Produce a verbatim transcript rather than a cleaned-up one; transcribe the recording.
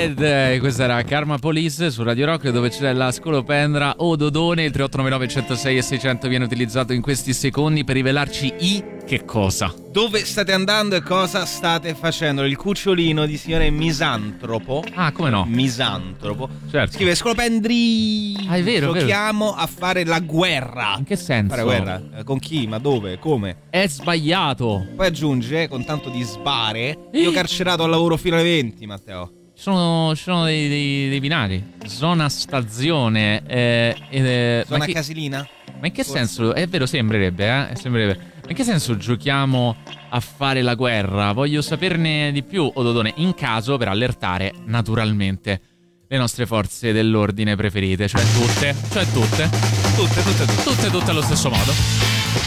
Red, eh, questa era Karma Police su Radio Rock, dove c'è la scolopendra o Dodone. Il tre otto nove nove uno zero sei e seicento viene utilizzato in questi secondi per rivelarci i che cosa. Dove state andando e cosa state facendo? Il cucciolino di signore Misantropo. Ah, come no? Misantropo. Certo. Scrive: scolopendri. Ah, è vero, Giochiamo vero. a fare la guerra. In che senso? Fare guerra? Eh, Con chi? Ma dove? Come? È sbagliato. Poi aggiunge, con tanto di sbare: io carcerato al lavoro fino alle venti, Matteo. Ci sono, ci sono dei, dei, dei binari. Zona stazione. Eh, eh, Zona ma che, casilina? ma in che Forse. senso? È vero, sembrerebbe, eh? Sembrerebbe. Ma in che senso giochiamo a fare la guerra? Voglio saperne di più, Ododone, in caso per allertare, naturalmente, le nostre forze dell'ordine preferite, cioè tutte, cioè tutte, Tutte, tutte, tutte. tutte, tutte allo stesso modo.